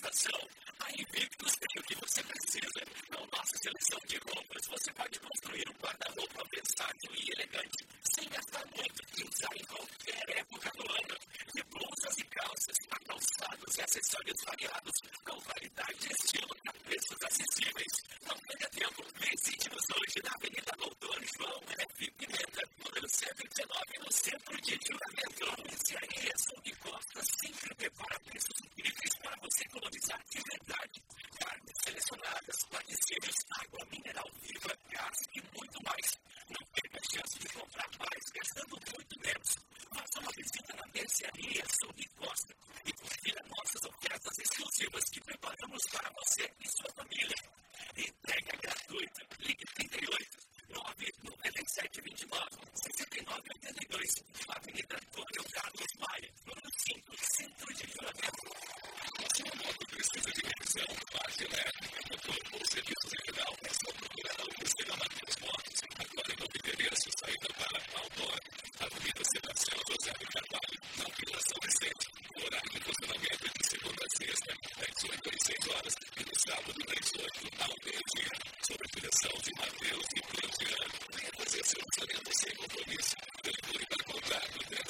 alimentação. A Invictus tem o que você precisa. Na nossa seleção de roupas, você pode construir um guarda-roupa versátil e elegante, sem gastar muito e usar em qualquer época do ano. De blusas e calças, a calçados e acessórios variados, com qualidade e estilo a preços acessíveis. Não perca tempo, visite-nos hoje na Avenida Doutor João F. Pimenta, número 119, no centro de Juramento. Mercearia Sul de Costa sempre prepara preços incríveis para você economizar de verdade. Carnes selecionadas, laticínios, água mineral viva, gás e muito mais. Não perca a chance de comprar mais gastando muito menos. Faça uma visita na Mercearia Sul de Costa e confira nossas ofertas exclusivas que preparamos para você e sua família. Entrega gratuita. Ligue 38 997 29 69 82. Avenida Antônio Carlos Maia, número 5, Centro de Juramento. Se o moto precisa de revisão, parte elétrica, motor ou serviços em geral, é só procurar o Luciana Matheus Motos. Agora em novo endereço, saída para Aldora, Avenida Sebastião José de Carvalho, na Vila São Vicente. O horário de funcionamento é de segunda a sexta, das 8 às 6 horas, e no sábado das 8 ao meio-dia. Sob a direção de Matheus e Claudiano. Venha fazer seu orçamento sem compromisso. Telefone para contato